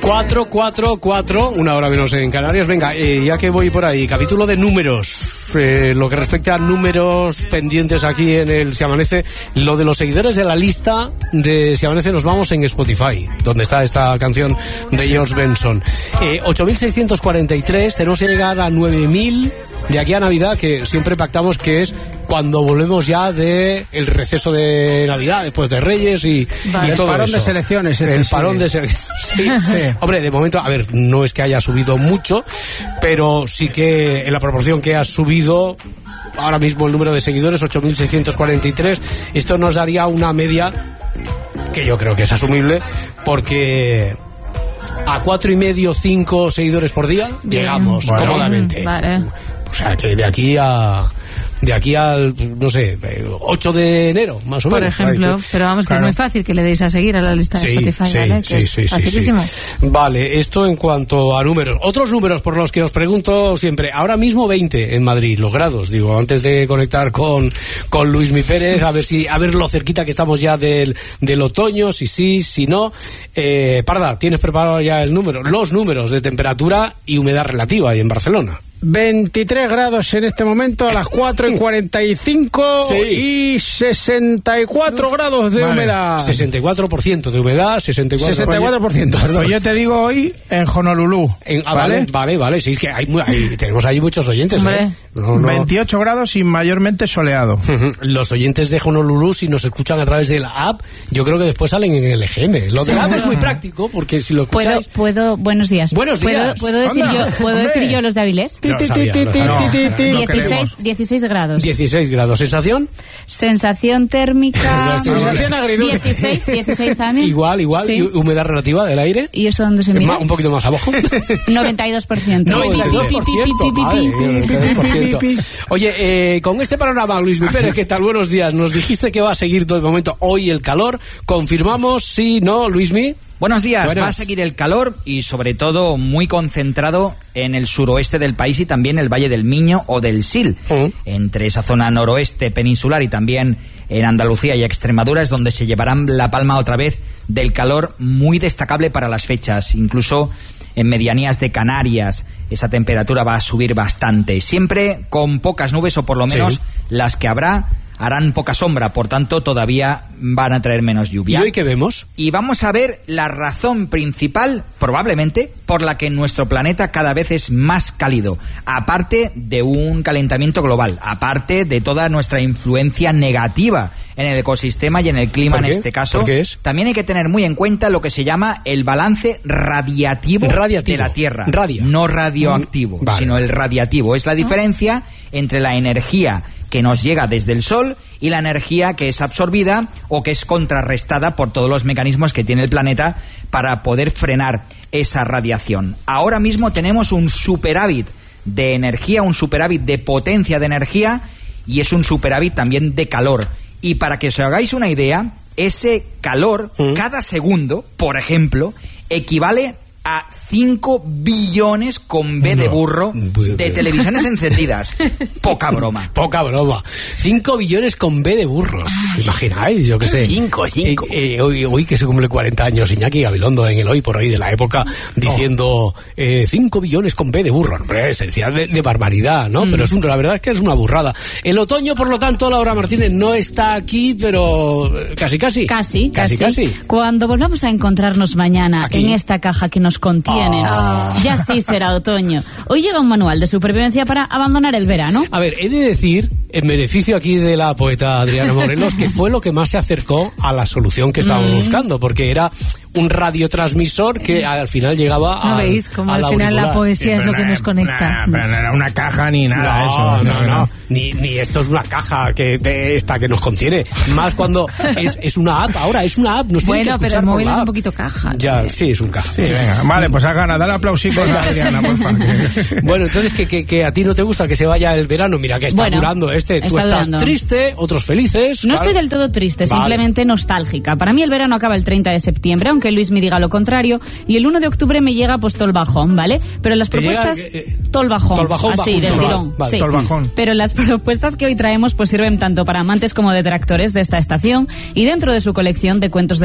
4, 1 hora menos en Canarias. Venga, ya que voy por ahí, capítulo de números. Lo que respecta a números pendientes aquí en el Si Amanece, lo de los seguidores de la lista de Si Amanece, nos vamos en Spotify, donde está esta canción de George Benson. 8.643, tenemos que llegar a 9.000 de aquí a Navidad, que siempre pactamos que es cuando volvemos ya de el receso de Navidad, después de Reyes y todo el parón eso. De selecciones. El parón de selecciones. Sí. Hombre, de momento, a ver, no es que haya subido mucho, pero sí que en la proporción que ha subido ahora mismo el número de seguidores, 8.643, esto nos daría una media que yo creo que es asumible, porque a 4,5, 5 seguidores por día llegamos cómodamente. Vale. O sea, que de aquí al, no sé, 8 de enero, más o por menos. Por ejemplo, pero vamos, que es muy fácil que le deis a seguir a la lista de Spotify, ¿vale? Sí, facilísimo. Vale, esto en cuanto a números. Otros números por los que os pregunto siempre. Ahora mismo 20 en Madrid, los grados, digo, antes de conectar con Luismi Pérez, a ver lo cerquita que estamos ya del otoño, si no. Parda, ¿tienes preparado ya los números de temperatura y humedad relativa ahí en Barcelona? 23 grados en este momento a las 4:45 y 64 grados de humedad. 64% de humedad, 64%. Perdón. Yo te digo hoy en Honolulu. Vale. Sí, es que tenemos ahí muchos oyentes. No. 28 grados y mayormente soleado. Los oyentes de Honolulu, si nos escuchan a través de la app, yo creo que después salen en el EGM. Lo de la app es muy práctico, porque si lo escucháis... Buenos días. Buenos días. ¿Puedo decir yo los de Avilés? 16 grados. 16 grados. ¿Sensación? Sensación térmica. Sensación agridulce. 16 también. Igual. Sí. ¿Y humedad relativa del aire? ¿Y eso dónde se mide? Un poquito más abajo. 92%. 92%. Oye, con este panorama, Luismi Pérez, ¿qué tal? Buenos días. Nos dijiste que va a seguir todo el momento hoy el calor. ¿Confirmamos? ¿Sí? ¿No, Luismi? Buenos días, va a seguir el calor y sobre todo muy concentrado en el suroeste del país y también el Valle del Miño o del Sil. Entre esa zona noroeste peninsular y también en Andalucía y Extremadura es donde se llevarán la palma otra vez del calor muy destacable para las fechas. Incluso en medianías de Canarias esa temperatura va a subir bastante. Siempre con pocas nubes o por lo menos las que harán poca sombra, por tanto todavía van a traer menos lluvia. ¿Y hoy qué vemos? Y vamos a ver la razón principal, probablemente, por la que nuestro planeta cada vez es más cálido, aparte de un calentamiento global, aparte de toda nuestra influencia negativa en el ecosistema y en el clima en este caso. También hay que tener muy en cuenta lo que se llama el balance radiativo de la Tierra. No radioactivo, sino el radiativo. Es la diferencia entre la energía que nos llega desde el Sol y la energía que es absorbida o que es contrarrestada por todos los mecanismos que tiene el planeta para poder frenar esa radiación. Ahora mismo tenemos un superávit de energía, un superávit de potencia de energía y es un superávit también de calor. Y para que os hagáis una idea, ese calor cada segundo, por ejemplo, equivale a 5 billones con B de burro de televisiones encendidas. Poca broma. 5 billones con B de burros. ¿Imagináis? Yo qué sé. 5. Hoy que se cumple 40 años Iñaki Gabilondo en el Hoy por Hoy de la época diciendo 5 billones con B de burro. Hombre, esencial de barbaridad, ¿no? Pero la verdad es que es una burrada. El otoño, por lo tanto, Laura Martínez no está aquí, pero casi. Casi. Cuando volvamos a encontrarnos mañana aquí, en esta caja que nos contiene, ya sí será otoño. Hoy llega un manual de supervivencia para abandonar el verano. A ver, he de decir, en beneficio aquí de la poeta Adriana Morelos, que fue lo que más se acercó a la solución que estábamos buscando, porque era un radiotransmisor que al final llegaba ¿No veis cómo al final la poesía es lo que nos conecta? Pero no era una caja ni nada de eso. No. Ni esto es una caja que nos contiene. Más cuando es una app, ahora es una app. Bueno, pero el móvil es un poquito caja. Ya, sí, es un caja. Sí, venga. Vale, pues hagan, dale aplausitos a Adriana, por favor. Bueno, entonces que a ti no te gusta que se vaya el verano. Mira que está durando Tú estás triste, otros felices. No estoy del todo triste, simplemente nostálgica. Para mí el verano acaba el 30 de septiembre, aunque Luis me diga lo contrario, y el 1 de octubre me llega pues todo el bajón, ¿vale? Pero las propuestas... todo el bajón, así, del tirón. Vale, sí. todo el bajón. Pero las propuestas que hoy traemos pues sirven tanto para amantes como detractores de esta estación y dentro de su colección de cuentos de